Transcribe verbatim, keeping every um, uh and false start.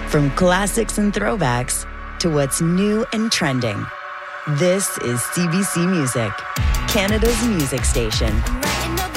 From classics and throwbacks to what's new and trending, this is C B C Music, Canada's music station.